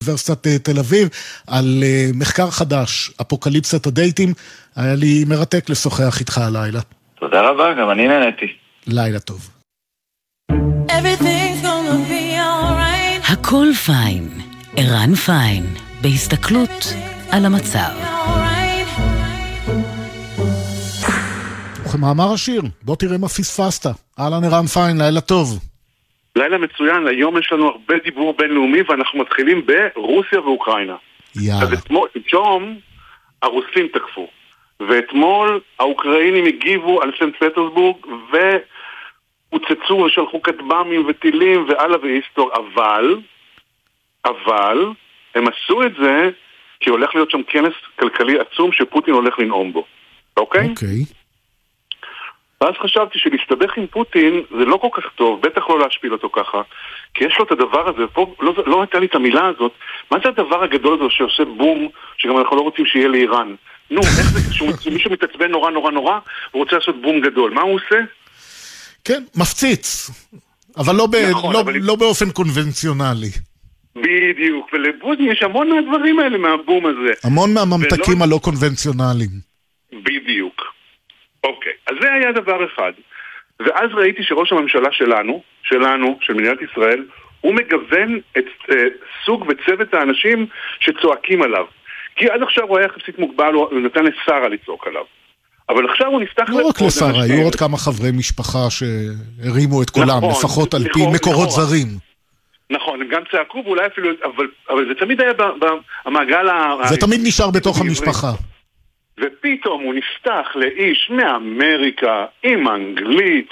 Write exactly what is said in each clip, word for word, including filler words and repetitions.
אוניברסיטת תל אביב, על מחקר חדש, אפוקליפסת הדייטים. היה לי מרתק לשוחח איתך הלילה. תודה רבה, גם אני נהניתי. לילה טוב. הכל פיין, ערן פיין, בהסתכלות על המצב. וכמאמר השיר, בוא תראה מה פספסת. אהלן ערן פיין, לילה טוב. לילה מצוין, היום יש לנו הרבה דיבור בינלאומי ואנחנו מתחילים ברוסיה ואוקראינה. יאללה. אז אתמול, פתאום הרוסים תקפו, ואתמול האוקראינים הגיבו על סנט פטרסבורג והוצצו ושלחו כטב"מים וטילים ואללה ואיסטור, אבל, אבל, הם עשו את זה כי הולך להיות שם כנס כלכלי עצום שפוטין הולך לנאום בו. אוקיי? אוקיי. ואז חשבתי שלהסתבך עם פוטין זה לא כל כך טוב, בטח לא להשפיל אותו ככה, כי יש לו את הדבר הזה, פה לא, לא הייתה לי את המילה הזאת, מה זה הדבר הגדול הזה שעושה בום, שגם אנחנו לא רוצים שיהיה לאיראן? נו, איך זה, שמישהו מתעצבן נורא נורא נורא, הוא רוצה לעשות בום גדול, מה הוא עושה? כן, מפציץ, אבל לא, ב, נכון, לא, אבל... לא באופן קונבנציונלי. בדיוק, ולפוטין יש המון מהדברים האלה מהבום הזה. המון מהממתקים ולא... הלא קונבנציונליים. בדיוק. אוקיי, אז זה היה דבר אחד. ואז ראיתי שראש הממשלה שלנו, שלנו, של מדינת ישראל, הוא מגוון את uh, סוג וצוות האנשים שצועקים עליו. כי עד עכשיו הוא היה יחסית מוגבל, הוא נתן לשרה לצעוק עליו. אבל עכשיו הוא נפתח... לא רק לשרה, היו עוד כמה חברי משפחה שהרימו את קולם, נכון, לפחות על פי נכון, מקורות נכון. זרים. נכון, הם גם צעקו, ואולי אפילו... אבל, אבל זה תמיד היה במעגל... זה ה... תמיד נשאר בתוך המשפחה. ופתאום הוא נפתח לאיש מאמריקה עם אנגלית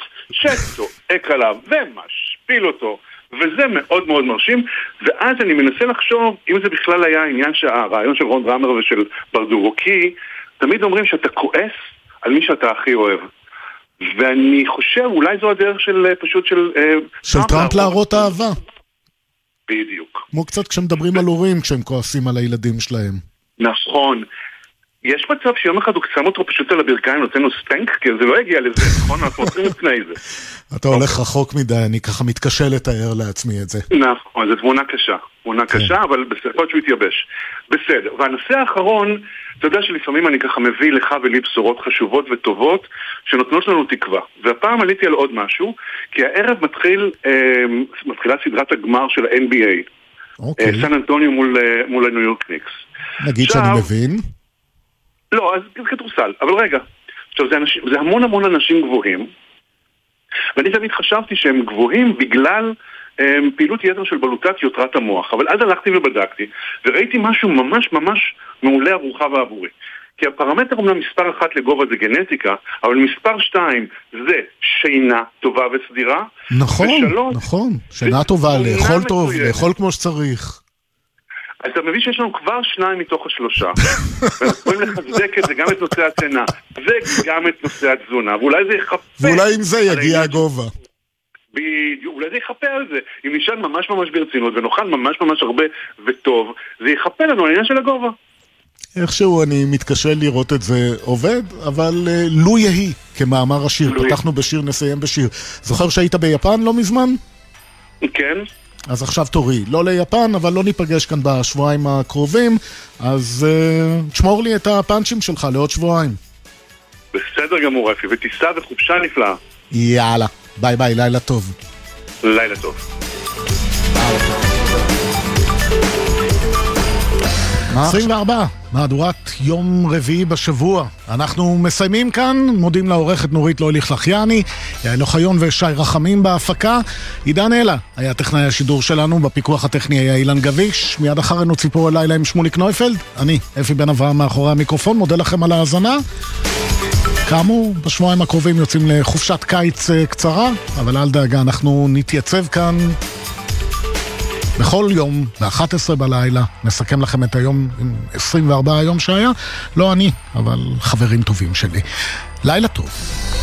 שצועק עליו ומשפיל אותו, וזה מאוד מאוד מרשים. ואז אני מנסה לחשוב אם זה בכלל היה העניין שהרעיון של רון דרמר ושל ברדוגו, כי תמיד אומרים שאתה כועס על מי שאתה הכי אוהב, ואני חושב אולי זו הדרך של פשוט של של טראמפ להראות אהבה. בדיוק. כמו קצת כשמדברים על הורים כשהם כועסים על הילדים שלהם. נכון. יש מצב שיום אחד הוא שם אותו פשוט על הברכיים, נותן לו סטנק, כי זה לא הגיע לזה, נכון? אנחנו עושים לפני זה. אתה הולך רחוק מדי, אני ככה מתקשה לתאר לעצמי את זה. נכון, זו תמונה קשה. תמונה קשה, אבל בסדר שהוא יתייבש. בסדר. והנושא האחרון, אתה יודע שלפעמים אני ככה מביא לך ולי בשורות חשובות וטובות, שנותנות לנו תקווה. והפעם עליתי על עוד משהו, כי הערב מתחיל, מתחילה סדרת הגמר של ה-אן בי איי. סן אנטוניו מול הניו יורק ניקס. נגיד שאני מבין. לא, אז זה כדורסל, אבל רגע, עכשיו זה, אנשים, זה המון המון אנשים גבוהים, ואני תמיד חשבתי שהם גבוהים בגלל הם, פעילות יתר של בלוטת יותרת המוח, אבל אז הלכתי ובדקתי, וראיתי משהו ממש ממש מעולה עבורך ועבורי. כי הפרמטר אומנם מספר אחת לגובה זה גנטיקה, אבל מספר שתיים זה שינה טובה וסדירה. נכון, ושלוש, נכון, שינה טובה, לאכול טוב, לאכול כמו שצריך. אז אתה מבין שיש לנו כבר שניים מתוך השלושה. ואנחנו יכולים לחזק את זה, גם את נושא השינה, וגם את נושא התזונה, ואולי זה יחפה. ואולי עם זה יגיע הגובה. בדיוק, אולי זה יחפה על זה. אם נשאל ממש ממש ברצינות, ונאכל ממש ממש הרבה וטוב, זה יחפה לנו על העניין של הגובה. איכשהו אני מתקשה לראות את זה עובד, אבל לו יהי, כמאמר השיר. פתחנו בשיר, נסיים בשיר. זוכר שהיית ביפן לא מזמן? כן. אז עכשיו תורי, לא ליפן, אבל לא ניפגש כאן בשבועיים הקרובים, אז uh, תשמור לי את הפאנצ'ים שלך לעוד שבועיים. בסדר גמור, אפי, וטיסה וחופשה נפלאה. יאללה, ביי ביי, לילה טוב. לילה טוב. עשרים וארבע, מהדורת יום רביעי בשבוע. אנחנו מסיימים כאן, מודים לעורכת נורית לויליך לחייני, יעל אוחיון ושי רחמים בהפקה. עידן אלה היה טכנאי השידור שלנו, בפיקוח הטכני היה אילן גביש, מיד אחרינו ציפור הלילה עם שמוליק נויפלד, אני, אפי בן אברהם מאחורי המיקרופון, מודה לכם על ההאזנה. כאמור, בשבועיים הקרובים יוצאים לחופשת קיץ קצרה, אבל אל דאגה, אנחנו נתייצב כאן בכל יום, ב-אחת עשרה בלילה, נסכם לכם את היום, עשרים וארבעה היום שהיה, לא אני, אבל חברים טובים שלי. לילה טוב.